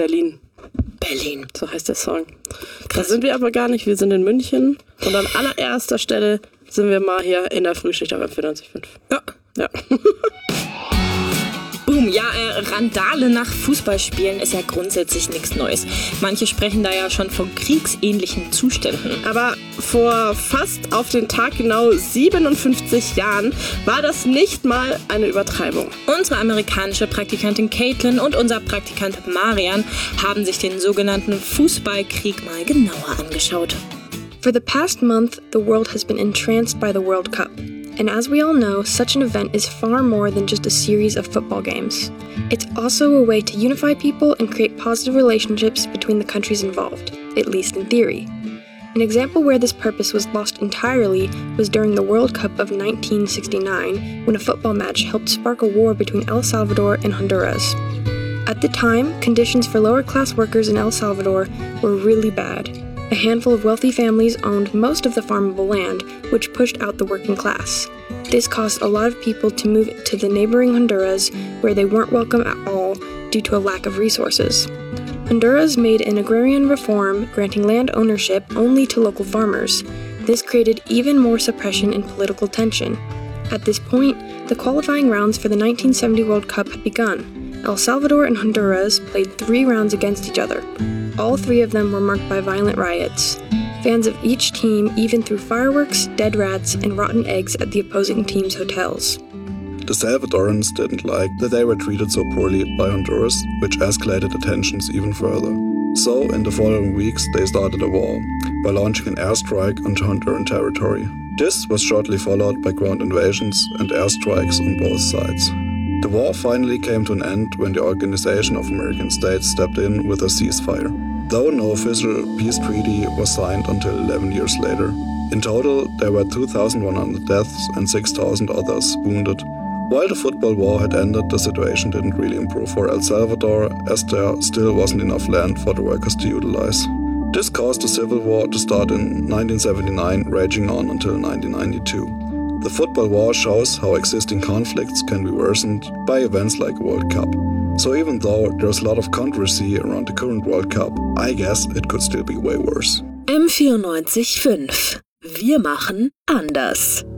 Berlin. Berlin. So heißt der Song. Da sind wir aber gar nicht. Wir sind in München. Und an allererster Stelle sind wir mal hier in der Frühschicht auf M94.5. Ja. Boom, ja, Randale nach Fußballspielen ist ja grundsätzlich nichts Neues. Manche sprechen da ja schon von kriegsähnlichen Zuständen. Aber vor fast auf den Tag genau 57 Jahren war das nicht mal eine Übertreibung. Unsere amerikanische Praktikantin Caitlin und unser Praktikant Marian haben sich den sogenannten Fußballkrieg mal genauer angeschaut. For the past month, the world has been entranced by the World Cup. And as we all know, such an event is far more than just a series of football games. It's also a way to unify people and create positive relationships between the countries involved, at least in theory. An example where this purpose was lost entirely was during the World Cup of 1969, when a football match helped spark a war between El Salvador and Honduras. At the time, conditions for lower-class workers in El Salvador were really bad. A handful of wealthy families owned most of the farmable land, which pushed out the working class. This caused a lot of people to move to the neighboring Honduras, where they weren't welcome at all due to a lack of resources. Honduras made an agrarian reform, granting land ownership only to local farmers. This created even more suppression and political tension. At this point, the qualifying rounds for the 1970 World Cup had begun. El Salvador and Honduras played 3 rounds against each other. All 3 of them were marked by violent riots. Fans of each team even threw fireworks, dead rats, and rotten eggs at the opposing team's hotels. The Salvadorans didn't like that they were treated so poorly by Honduras, which escalated the tensions even further. So, in the following weeks, they started a war by launching an airstrike onto Honduran territory. This was shortly followed by ground invasions and airstrikes on both sides. The war finally came to an end when the Organization of American States stepped in with a ceasefire, though no official peace treaty was signed until 11 years later. In total, there were 2,100 deaths and 6,000 others wounded. While the football war had ended, the situation didn't really improve for El Salvador, as there still wasn't enough land for the workers to utilize. This caused the civil war to start in 1979, raging on until 1992. The football war shows how existing conflicts can be worsened by events like World Cup. So even though there's a lot of controversy around the current World Cup, I guess it could still be way worse. M94.5. Wir machen anders.